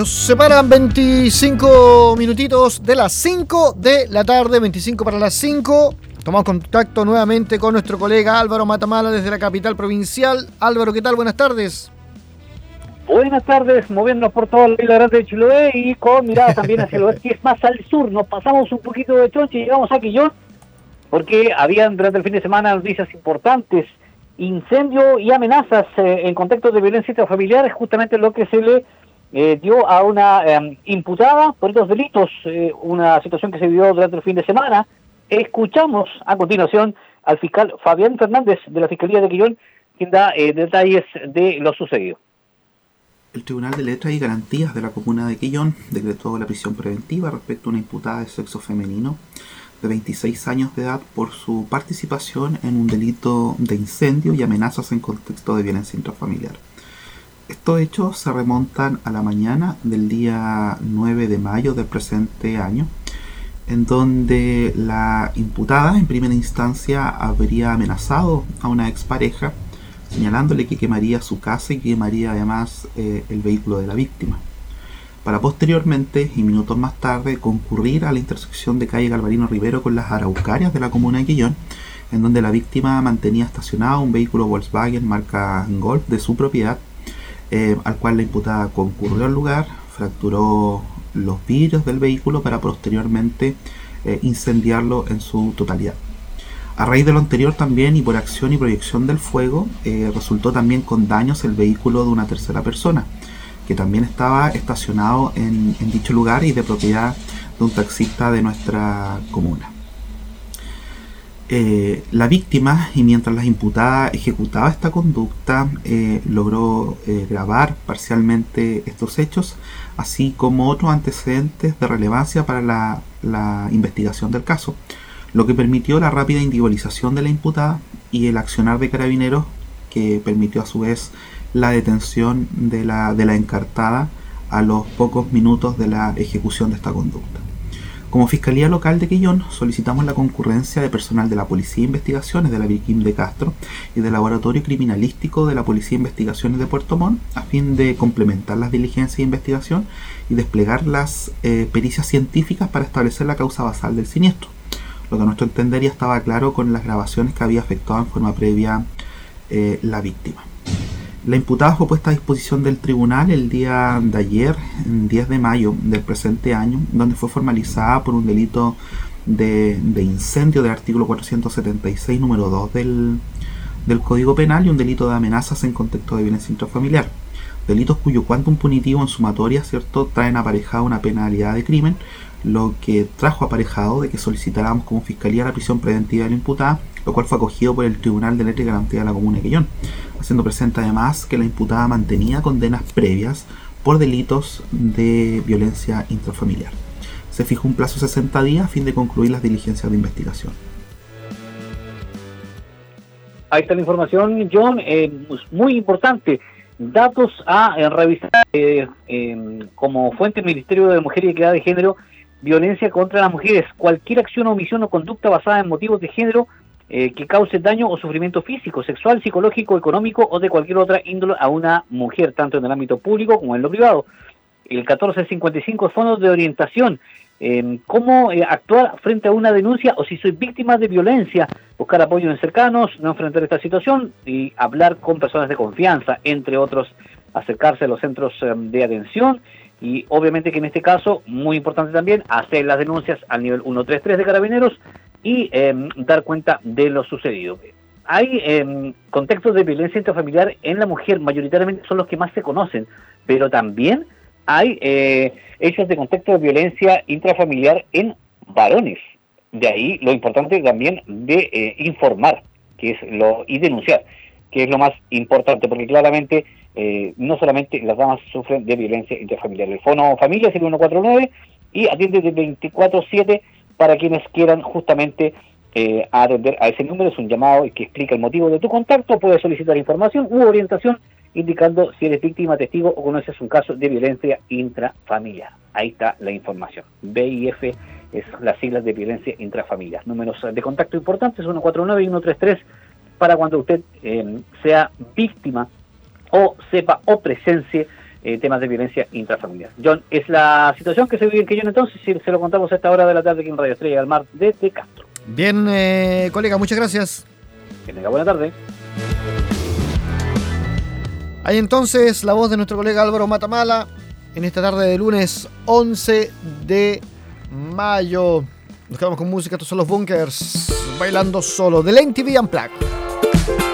Nos separan 25 minutitos de las 5 de la tarde, 25 para las 5. Tomamos contacto nuevamente con nuestro colega Álvaro Matamala desde la capital provincial. Álvaro, ¿qué tal? Buenas tardes. Buenas tardes, moviéndonos por toda la isla grande de Chiloé y con mirada también hacia el oeste, que es más al sur. Nos pasamos un poquito de Chonchi y llegamos a Quillón, porque habían durante el fin de semana noticias importantes, incendio y amenazas en contextos de violencia intrafamiliar, es justamente lo que se le dio a una imputada por estos delitos, una situación que se vivió durante el fin de semana. Escuchamos a continuación al fiscal Fabián Fernández de la Fiscalía de Quillón, quien da detalles de lo sucedido. El Tribunal de Letras y Garantías de la Comuna de Quillón decretó la prisión preventiva respecto a una imputada de sexo femenino de 26 años de edad por su participación en un delito de incendio y amenazas en contexto de violencia intrafamiliar. Estos hechos se remontan a la mañana del día 9 de mayo del presente año, en donde la imputada en primera instancia habría amenazado a una expareja, señalándole que quemaría su casa y quemaría además el vehículo de la víctima, para posteriormente y minutos más tarde concurrir a la intersección de calle Galvarino Rivero con las Araucarias de la comuna de Quillón, en donde la víctima mantenía estacionado un vehículo Volkswagen marca Golf de su propiedad, al cual la imputada concurrió al lugar, fracturó los vidrios del vehículo para posteriormente incendiarlo en su totalidad. A raíz de lo anterior también, y por acción y proyección del fuego, resultó también con daños el vehículo de una tercera persona, que también estaba estacionado en dicho lugar y de propiedad de un taxista de nuestra comuna. La víctima, y mientras la imputada ejecutaba esta conducta, logró grabar parcialmente estos hechos, así como otros antecedentes de relevancia para la investigación del caso, lo que permitió la rápida individualización de la imputada y el accionar de carabineros, que permitió a su vez la detención de la encartada a los pocos minutos de la ejecución de esta conducta. Como Fiscalía Local de Quillón, solicitamos la concurrencia de personal de la Policía de Investigaciones de la Virquim de Castro y del Laboratorio Criminalístico de la Policía de Investigaciones de Puerto Montt, a fin de complementar las diligencias de investigación y desplegar las pericias científicas para establecer la causa basal del siniestro, lo que a nuestro entender ya estaba claro con las grabaciones que había efectuado en forma previa la víctima. La imputada fue puesta a disposición del tribunal el día de ayer, 10 de mayo del presente año, donde fue formalizada por un delito de incendio del artículo 476, número 2 del Código Penal, y un delito de amenazas en contexto de violencia intrafamiliar. Delitos cuyo quantum punitivo en sumatoria, ¿cierto?, traen aparejada una penalidad de crimen, lo que trajo aparejado de que solicitáramos como Fiscalía la prisión preventiva de la imputada, lo cual fue acogido por el Tribunal de Letras y Garantías de la Comuna de Quillón, haciendo presente además que la imputada mantenía condenas previas por delitos de violencia intrafamiliar. Se fijó un plazo de 60 días a fin de concluir las diligencias de investigación. Ahí está la información, John, muy importante. Datos a revisar como fuente del Ministerio de Mujer y Equidad de Género: violencia contra las mujeres, cualquier acción, omisión o conducta basada en motivos de género que cause daño o sufrimiento físico, sexual, psicológico, económico o de cualquier otra índole a una mujer, tanto en el ámbito público como en lo privado. El 1455 es fondos de orientación, cómo actuar frente a una denuncia o si soy víctima de violencia, buscar apoyo en cercanos, no enfrentar esta situación y hablar con personas de confianza, entre otros, acercarse a los centros de atención. Y obviamente que en este caso, muy importante también, hacer las denuncias al nivel 133 de Carabineros y dar cuenta de lo sucedido. Hay contextos de violencia intrafamiliar en la mujer, mayoritariamente son los que más se conocen, pero también hay hechos de contexto de violencia intrafamiliar en varones. De ahí lo importante también de informar y denunciar, que es lo más importante, porque claramente no solamente las damas sufren de violencia intrafamiliar. El Fono Familia es el 149 y atiende de 24/7 para quienes quieran justamente atender a ese número. Es un llamado que explica el motivo de tu contacto. Puedes solicitar información u orientación indicando si eres víctima, testigo o conoces un caso de violencia intrafamiliar. Ahí está la información. BIF es las siglas de violencia intrafamiliar. Números de contacto importantes: 149 y 133 para cuando usted sea víctima o sepa o presencie temas de violencia intrafamiliar. John, es la situación que se vive en Quellón entonces, si se lo contamos a esta hora de la tarde aquí en Radio Estrella del Mar desde Castro. Bien, colega, muchas gracias. Que tenga buena tarde. Ahí entonces la voz de nuestro colega Álvaro Matamala en esta tarde de lunes 11 de mayo. Nos quedamos con música, estos son los Bunkers, bailando solo, de la MTV Unplugged.